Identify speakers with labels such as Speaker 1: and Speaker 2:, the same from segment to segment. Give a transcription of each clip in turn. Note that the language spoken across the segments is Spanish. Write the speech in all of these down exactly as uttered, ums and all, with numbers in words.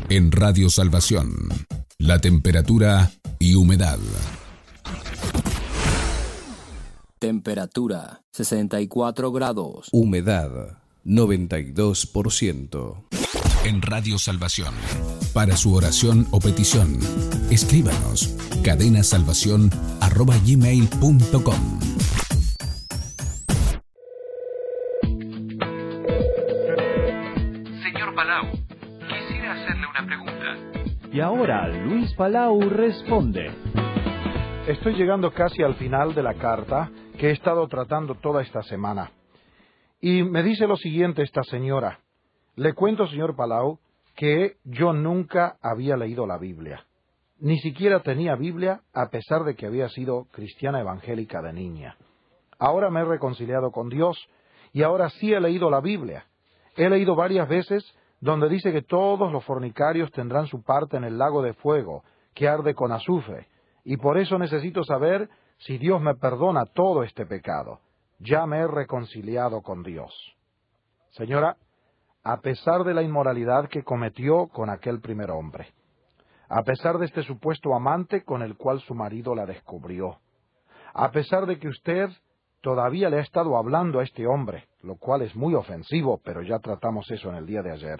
Speaker 1: En Radio Salvación, la temperatura y humedad.
Speaker 2: Temperatura sesenta y cuatro grados.
Speaker 3: Humedad noventa y dos por ciento.
Speaker 1: En Radio Salvación, para su oración o petición, escríbanos cadenasalvación arroba gmail punto com.
Speaker 4: Señor Palau, quisiera hacerle una pregunta.
Speaker 5: Y ahora Luis Palau responde.
Speaker 6: Estoy llegando casi al final de la carta que he estado tratando toda esta semana. Y me dice lo siguiente esta señora. Le cuento, señor Palau, que yo nunca había leído la Biblia. Ni siquiera tenía Biblia, a pesar de que había sido cristiana evangélica de niña. Ahora me he reconciliado con Dios y ahora sí he leído la Biblia. He leído varias veces donde dice que todos los fornicarios tendrán su parte en el lago de fuego, que arde con azufre. Y por eso necesito saber si Dios me perdona todo este pecado. Ya me he reconciliado con Dios. Señora, a pesar de la inmoralidad que cometió con aquel primer hombre, a pesar de este supuesto amante con el cual su marido la descubrió, a pesar de que usted todavía le ha estado hablando a este hombre, lo cual es muy ofensivo, pero ya tratamos eso en el día de ayer,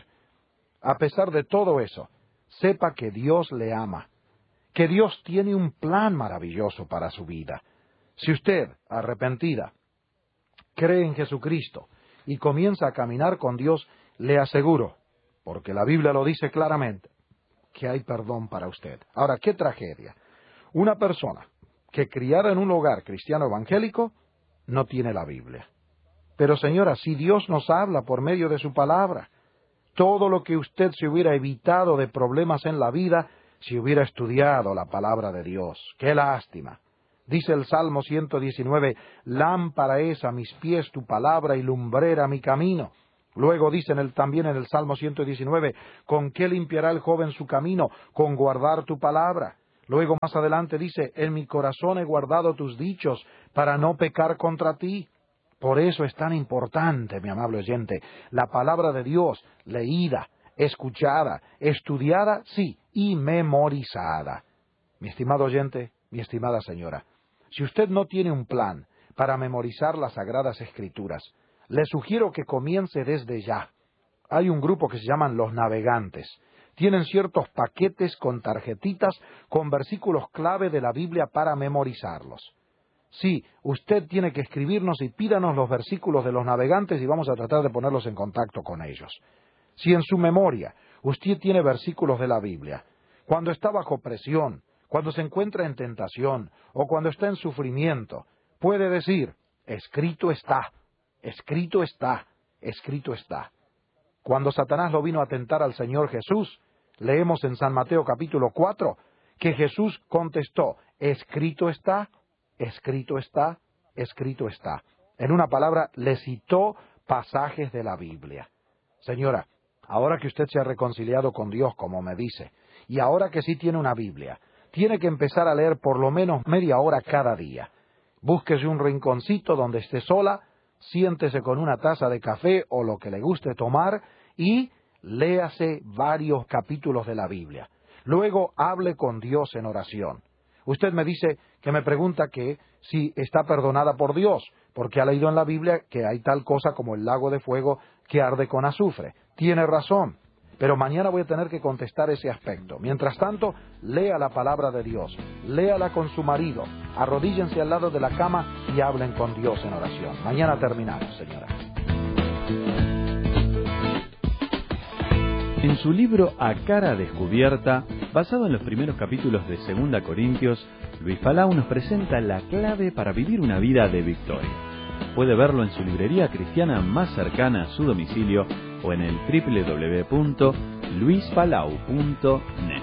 Speaker 6: a pesar de todo eso, sepa que Dios le ama, que Dios tiene un plan maravilloso para su vida. Si usted, arrepentida, cree en Jesucristo y comienza a caminar con Dios, le aseguro, porque la Biblia lo dice claramente, que hay perdón para usted. Ahora, qué tragedia. Una persona que criada en un hogar cristiano evangélico no tiene la Biblia. Pero señora, si Dios nos habla por medio de su palabra, todo lo que usted se hubiera evitado de problemas en la vida, si hubiera estudiado la palabra de Dios. ¡Qué lástima! Dice el Salmo ciento diecinueve, lámpara es a mis pies tu palabra y lumbrera mi camino. Luego dice en el, también en el Salmo ciento diecinueve, ¿con qué limpiará el joven su camino? Con guardar tu palabra. Luego más adelante dice, en mi corazón he guardado tus dichos para no pecar contra ti. Por eso es tan importante, mi amable oyente, la palabra de Dios, leída, escuchada, estudiada, sí, y memorizada. Mi estimado oyente, mi estimada señora, si usted no tiene un plan para memorizar las Sagradas Escrituras, le sugiero que comience desde ya. Hay un grupo que se llaman los navegantes. Tienen ciertos paquetes con tarjetitas con versículos clave de la Biblia para memorizarlos. Sí, usted tiene que escribirnos y pídanos los versículos de los navegantes y vamos a tratar de ponerlos en contacto con ellos. Si en su memoria usted tiene versículos de la Biblia, cuando está bajo presión, cuando se encuentra en tentación o cuando está en sufrimiento, puede decir, escrito está. Escrito está, escrito está. Cuando Satanás lo vino a tentar al Señor Jesús, leemos en San Mateo capítulo cuatro, que Jesús contestó, escrito está, escrito está, escrito está. En una palabra, le citó pasajes de la Biblia. Señora, ahora que usted se ha reconciliado con Dios, como me dice, y ahora que sí tiene una Biblia, tiene que empezar a leer por lo menos media hora cada día. Búsquese un rinconcito donde esté sola, siéntese con una taza de café o lo que le guste tomar y léase varios capítulos de la Biblia. Luego hable con Dios en oración. Usted me dice que me pregunta que si está perdonada por Dios, porque ha leído en la Biblia que hay tal cosa como el lago de fuego que arde con azufre. Tiene razón, pero mañana voy a tener que contestar ese aspecto. Mientras tanto, lea la palabra de Dios, léala con su marido, arrodíllense al lado de la cama y hablen con Dios en oración. Mañana terminamos, señora.
Speaker 5: En su libro A Cara Descubierta, basado en los primeros capítulos de Segunda Corintios, Luis Palau nos presenta la clave para vivir una vida de victoria. Puede verlo en su librería cristiana más cercana a su domicilio o en el doble u doble u doble u punto luis palau punto net.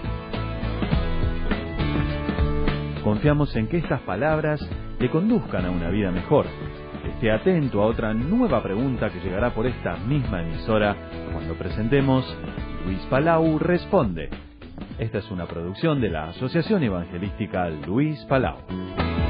Speaker 5: Confiamos en que estas palabras le conduzcan a una vida mejor. Esté atento a otra nueva pregunta que llegará por esta misma emisora cuando presentemos Luis Palau Responde. Esta es una producción de la Asociación Evangelística Luis Palau.